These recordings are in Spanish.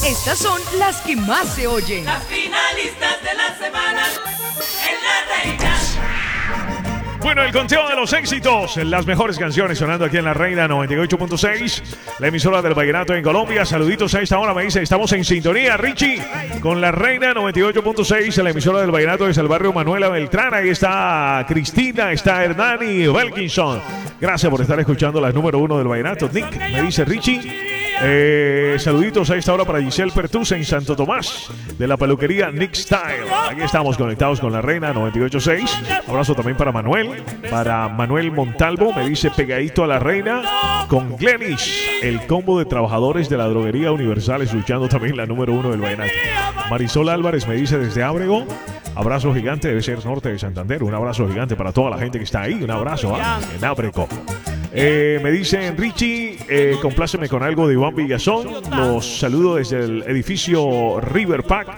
Estas son las que más se oyen. Las finalistas de la semana en La Reina. Bueno, el conteo de los éxitos, las mejores canciones sonando aquí en La Reina 98.6, la emisora del vallenato en Colombia. Saluditos a esta hora, me dice, estamos en sintonía, Richie, con La Reina 98.6, la emisora del vallenato desde el barrio Manuela Beltrán. Ahí está Cristina, está Hernani Belkinson. Gracias por estar escuchando la número 1 del vallenato. Nick, me dice Richie. Saluditos a esta hora para Giselle Pertusa en Santo Tomás de la peluquería Nick Style. Aquí estamos conectados con La Reina 98.6. Abrazo también para Manuel Montalvo, me dice pegadito a La Reina con Glenis, el combo de trabajadores de la droguería Universal, escuchando también la número 1 del vallenato. Marisol Álvarez me dice desde Ábrego, abrazo gigante, debe ser norte de Santander. Un abrazo gigante para toda la gente que está ahí. Un abrazo en Ábrego. Me dicen Richie, compláceme con algo de Iván Villazón. Los saludo desde el edificio River Park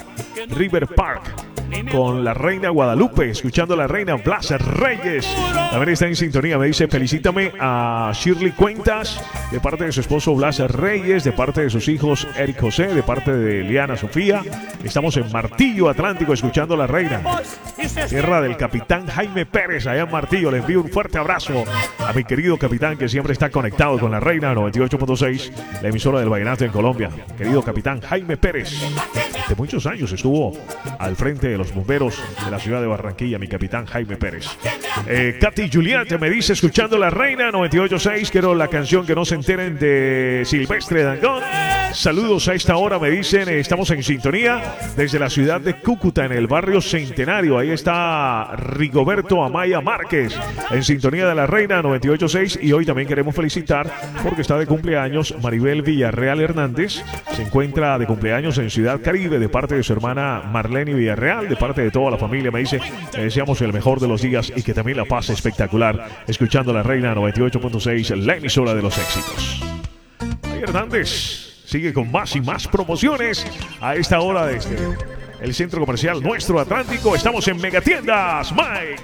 con La Reina Guadalupe, escuchando La Reina. Blas Reyes también está en sintonía, me dice felicítame a Shirley Cuentas de parte de su esposo Blas Reyes, de parte de sus hijos Eric José, de parte de Liana Sofía. Estamos en Martillo Atlántico escuchando La Reina, tierra del capitán Jaime Pérez allá en Martillo. Le envío un fuerte abrazo a mi querido capitán que siempre está conectado con La Reina 98.6, la emisora del vallenato en Colombia. Querido capitán Jaime Pérez, de muchos años estuvo al frente de los bomberos de la ciudad de Barranquilla, mi capitán Jaime Pérez. Katy Juliette me dice escuchando La Reina 98.6, quiero la canción que no se enteren de Silvestre Dangond. Saludos a esta hora, me dicen, estamos en sintonía desde la ciudad de Cúcuta, en el barrio Centenario. Ahí está Rigoberto Amaya Márquez en sintonía de La Reina 98.6. Y hoy también queremos felicitar porque está de cumpleaños Maribel Villarreal Hernández. Se encuentra de cumpleaños en Ciudad Caribe de parte de su hermana Marlene Villarreal, de parte de toda la familia. Me dice, le deseamos el mejor de los días y que también la pase espectacular escuchando La Reina 98.6, la emisora de los éxitos. Ay, Hernández sigue con más y más promociones a esta hora desde el centro comercial Nuestro Atlántico. Estamos en Megatiendas, Mike.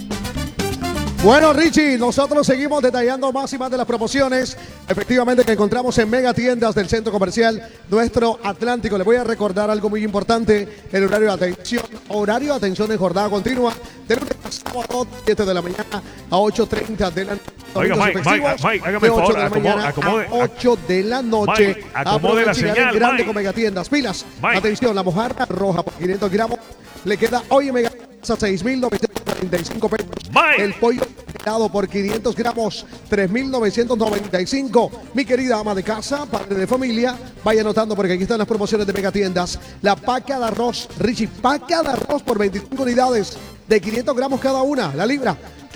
Bueno, Richie, nosotros seguimos detallando más y más de las promociones efectivamente que encontramos en Megatiendas del centro comercial Nuestro Atlántico. Les voy a recordar algo muy importante, el horario de atención. Horario de atención en jornada continua de lunes a sábado, 7 de la mañana a 8:30 de la noche. Oiga, Mike, hágame el favor, acomode, 8 de la noche. Mike, acomode la señal, grande Mike. con Megatiendas. Pilas, Mike. atención, la mojarra roja por 500 gramos le queda hoy en Megatiendas a 6.945 pesos. Mike. El pollo helado por 500 gramos, 3.995. Mi querida ama de casa, padre de familia, vaya anotando porque aquí están las promociones de Megatiendas. La paca de arroz, Richie, paca de arroz por 25 unidades de 500 gramos cada una, la libra.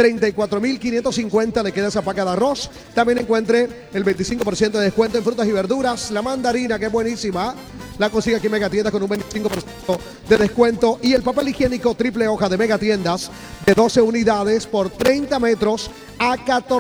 34.550 le queda esa paca de arroz. También encuentre el 25% de descuento en frutas y verduras. La mandarina, que es buenísima, la consigue aquí en Megatiendas con un 25% de descuento. Y el papel higiénico triple hoja de Megatiendas de 12 unidades por 30 metros a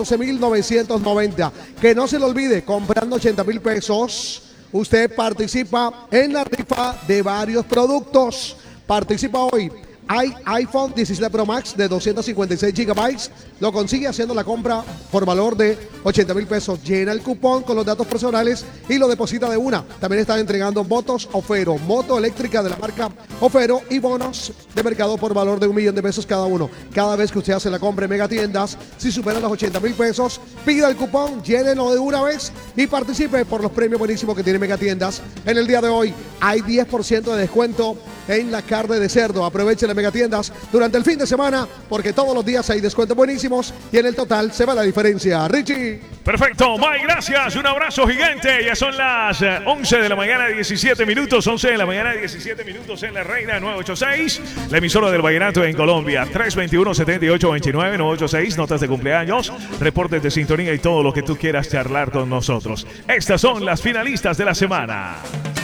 14.990. Que no se le olvide, comprando 80.000 pesos, usted participa en la rifa de varios productos. Participa hoy. Hay iPhone 17 Pro Max de 256 GB. Lo consigue haciendo la compra por valor de 80.000 pesos. Llena el cupón con los datos personales y lo deposita de una. También están entregando motos Ofero, moto eléctrica de la marca Ofero y bonos de mercado por valor de 1 millón de pesos cada uno. Cada vez que usted hace la compra en Megatiendas, si supera los 80.000 pesos, pida el cupón, llénelo de una vez y participe por los premios buenísimos que tiene Megatiendas. En el día de hoy hay 10% de descuento en la carne de cerdo. Aproveche las Megatiendas durante el fin de semana porque todos los días hay descuentos buenísimos y en el total se va la diferencia. Richie. Perfecto, Mike, gracias. Un abrazo gigante. Ya son las 11 de la mañana, 17 minutos. 11 de la mañana, 17 minutos en La Reina 986, la emisora del vallenato en Colombia. 321-7829, 986, notas de cumpleaños, reportes de sintonía y todo lo que tú quieras charlar con nosotros. Estas son las finalistas de la semana.